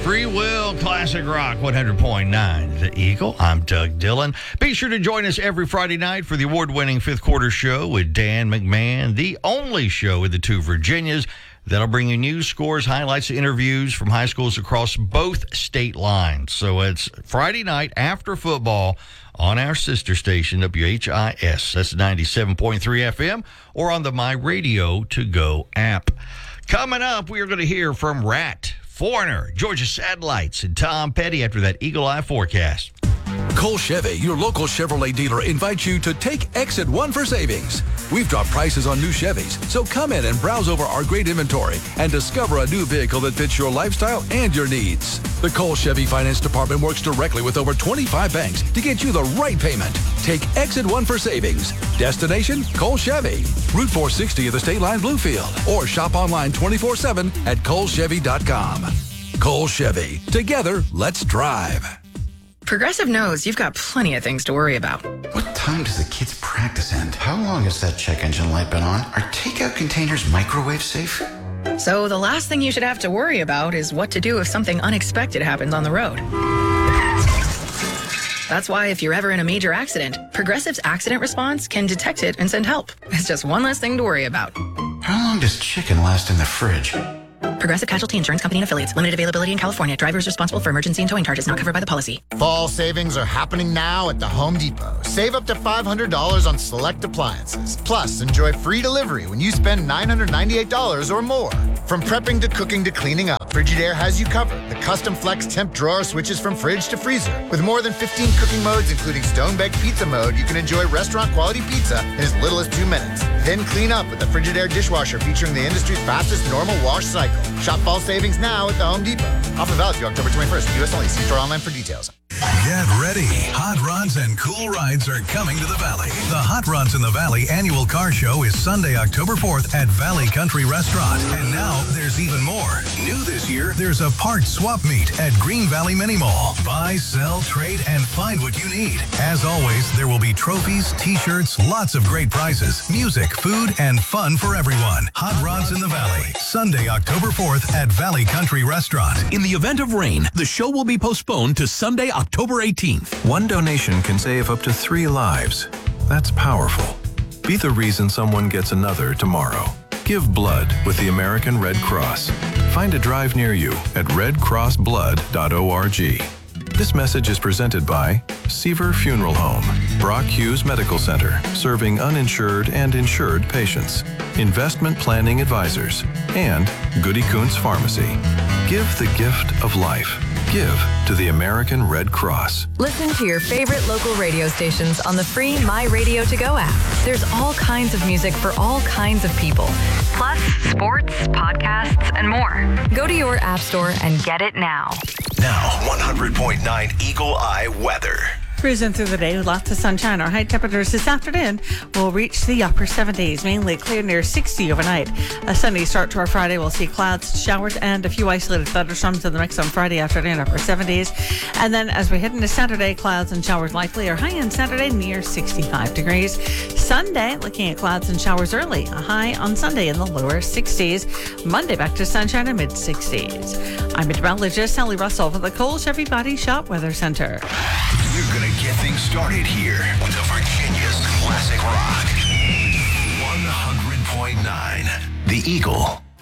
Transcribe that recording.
Free Will Classic Rock 100.9 The Eagle. I'm Doug Dillon. Be sure to join us every Friday night for the award-winning Fifth Quarter Show with Dan McMahon, the only show with the two Virginias that'll bring you news, scores, highlights, interviews from high schools across both state lines. So it's Friday night after football on our sister station, WHIS. That's 97.3 FM or on the My Radio To Go app. Coming up, we are going to hear from Rat, Foreigner, Georgia Satellites, and Tom Petty after that Eagle Eye forecast. Cole Chevy, your local Chevrolet dealer, invites you to take Exit 1 for savings. We've dropped prices on new Chevys, so come in and browse over our great inventory and discover a new vehicle that fits your lifestyle and your needs. The Cole Chevy Finance Department works directly with over 25 banks to get you the right payment. Take Exit 1 for savings. Destination, Cole Chevy. Route 460 of the State Line Bluefield. Or shop online 24/7 at colechevy.com. Cole Chevy. Together, let's drive. Progressive knows you've got plenty of things to worry about. What time does the kids' practice end? How long has that check engine light been on? Are takeout containers microwave safe? So the last thing you should have to worry about is what to do if something unexpected happens on the road. That's why if you're ever in a major accident, Progressive's accident response can detect it and send help. It's just one less thing to worry about. How long does chicken last in the fridge? Progressive Casualty Insurance Company and Affiliates. Limited availability in California. Drivers responsible for emergency and towing charges not covered by the policy. Fall savings are happening now at the Home Depot. Save up to $500 on select appliances. Plus, enjoy free delivery when you spend $998 or more. From prepping to cooking to cleaning up, Frigidaire has you covered. The custom flex temp drawer switches from fridge to freezer. With more than 15 cooking modes, including stone-baked pizza mode, you can enjoy restaurant-quality pizza in as little as 2 minutes. Then clean up with the Frigidaire dishwasher featuring the industry's fastest normal wash cycle. Shop fall savings now at the Home Depot. Offer valid through October 21st. U.S. only. See store online for details. Get ready. Hot Rods and Cool Rides are coming to the Valley. The Hot Rods in the Valley annual car show is Sunday, October 4th at Valley Country Restaurant. And now there's even more. New this year, there's a parts swap meet at Green Valley Mini Mall. Buy, sell, trade, and find what you need. As always, there will be trophies, t-shirts, lots of great prizes, music, food, and fun for everyone. Hot Rods in the Valley, Sunday, October 4th at Valley Country Restaurant. In the event of rain, the show will be postponed to Sunday, October 18th. One donation can save up to 3 lives. That's powerful. Be the reason someone gets another tomorrow. Give blood with the American Red Cross. Find a drive near you at redcrossblood.org. This message is presented by Seaver Funeral Home, Brock Hughes Medical Center, serving uninsured and insured patients, Investment Planning Advisors, and Goody Kuntz Pharmacy. Give the gift of life. Give to the American Red Cross. Listen to your favorite local radio stations on the free My Radio To Go app. There's all kinds of music for all kinds of people. Plus, sports, podcasts, and more. Go to your app store and get it now. Now, 100.9 Eagle Eye weather. Cruising through the day with lots of sunshine. Our high temperatures this afternoon will reach the upper 70s, mainly clear near 60 overnight. A sunny start to our Friday. We'll see clouds, showers, and a few isolated thunderstorms in the mix on Friday afternoon, upper 70s. And then as we head into Saturday, clouds and showers likely. Our high end Saturday near 65 degrees. Sunday, looking at clouds and showers early. A high on Sunday in the lower 60s. Monday back to sunshine in mid-60s. I'm meteorologist Sally Russell for the Cole Chevy Body Shop Weather Center. You're going to get things started here with the Virginia's Classic Rock. 100.9 The Eagle.